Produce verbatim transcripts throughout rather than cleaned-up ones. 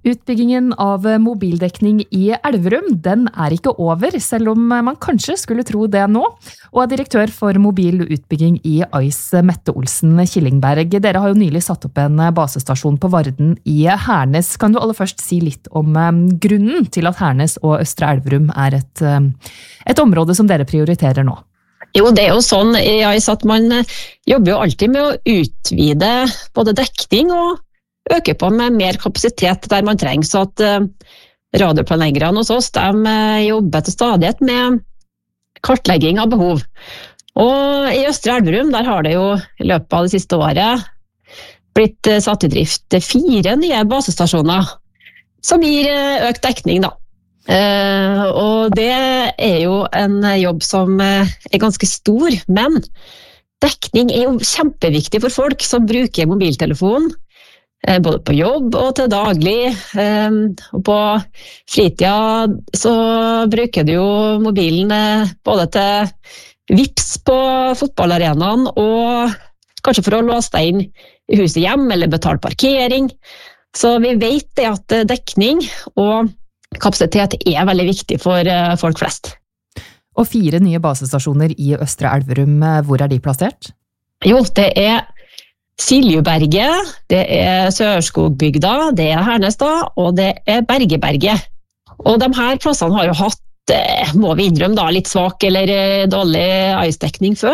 Utbyggingen av mobildekning i Elverum, den er ikke over, selv om man kanskje skulle tro det nå. Og direktør for mobil utbygging i Ice, Mette Olsen Killingberg, dere har jo nylig satt opp en basestasjon på Varden i Hernes. Kan du aller først si litt om grunnen til at Hernes og Østre Elverum er et, et område som dere prioriterer nå? Jo, det er jo sånn i Ice at man jobber jo alltid med å utvide både dekning og øke på med mer kapasitet der man trenger, så at uh, radioplanleggerne hos oss, de uh, jobber til stadighet med kartlegging av behov. Og i Østre Elverum, der har det jo i løpet av det siste året blitt uh, satt i drift fire nye basestasjoner, som gir uh, økt dekning da. Uh, og det er jo en jobb som uh, er ganske stor, men dekning er jo kjempeviktig for folk som bruker mobiltelefon, både på jobb og til daglig, og på fritida så bruker du jo mobilen både til vips på fotballarenaen og kanskje for å låse deg inn i huset hjem eller betale parkering. Så vi vet det at dekning og kapasitet er veldig viktig for folk flest. Og fire nye basestasjoner i Østre Elverum, hvor er de plassert? Jo, det er Siljuberget, det er Sørskogbygda, det er Hernes da, og det er Bergeberget. Og de her plassene har jo hatt, må vi innrømme da, litt svak eller dårlig Ice-dekning før.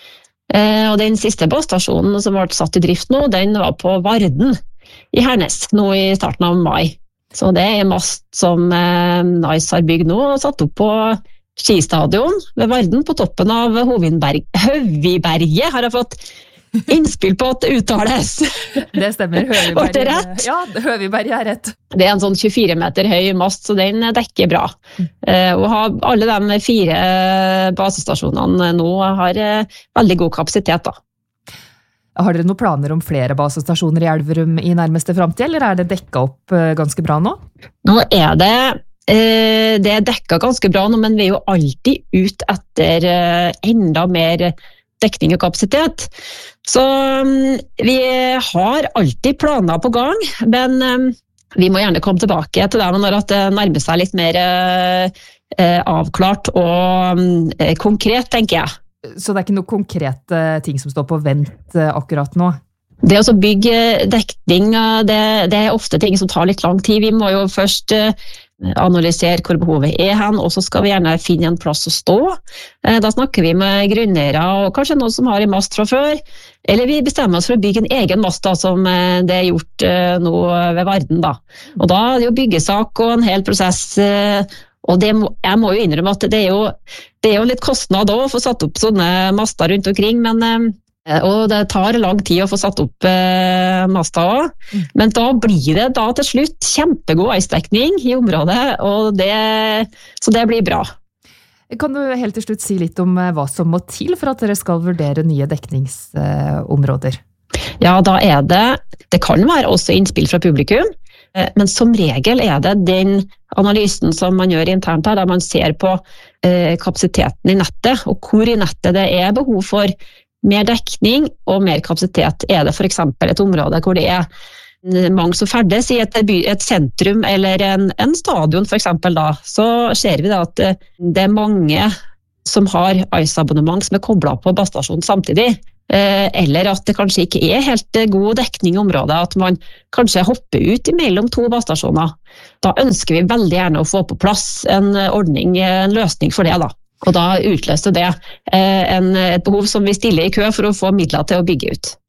Og den siste basestasjonen som ble satt i drift nå, den var på Varden i Hernes, nå i starten av mai. Så det er mast som Ice har bygd nå, og satt opp på skistadion ved Varden på toppen av Hovinberg. Høviberget har jeg fått innspill på at det uttales. Det stemmer, Høviberg. Ja, Høviberg er rett. Det er en sånn tjuefire meter høy mast, så den dekker bra. Og alle de fire basestasjonene nå har veldig god kapasitet da. Har dere noen planer om flere basestasjoner i Elverum i nærmeste fremtid, eller er det dekket opp ganske bra nå? Nå er det det er dekket ganske bra nå, men vi er jo alltid ut etter enda mer dekning og kapasitet. Så vi har alltid planer på gang, men vi må gjerne komme tilbake til det når det nærmer seg litt mer avklart og konkret, tenker jeg. Så det er ikke noen konkrete ting som står på vent akkurat nå? Det å bygge dekning, det, det er ofte ting som tar litt lang tid. Vi må jo først analysere hvor behovet er hen, og så skal vi gjerne finne en plass å stå. Da snakker vi med grunneiere og kanskje noen som har en mast fra før, eller vi bestemmer oss for å bygge en egen mast da, som det er gjort nå ved Varden. Da. Og da er det jo byggesak og en hel prosess, og det må, jeg må jo innrømme at det er jo, det er jo litt kostnad da, å få satt opp sånne master rundt omkring, men og det tar lang tid å få satt opp eh, masta også. Men da blir det da til slutt kjempegod Ice-dekning i området, og det, så det blir bra. Kan du helt til slutt si litt om hva som må til for at dere skal vurdere nye dekningsområder? Ja, da er det, det kan være også innspill fra publikum, men som regel er det den analysen som man gjør internt her, der man ser på eh, kapasiteten i nettet, og hvor i nettet det er behov for mer dekning og mer kapasitet. Er det for eksempel et område hvor det er mange som ferdes i et, by, et sentrum eller en, en stadion for eksempel da, så ser vi da at det er mange som har Ice-abonnement som er koblet på basestasjonen samtidig, eller at det kanskje ikke er helt god dekning i området, at man kanskje hopper ut mellom to basestasjoner. Da ønsker vi veldig gjerne å få på plass en ordning, en løsning for det da. Og da utløste det en, et behov som vi stiller i kø for å få midler til å bygge ut.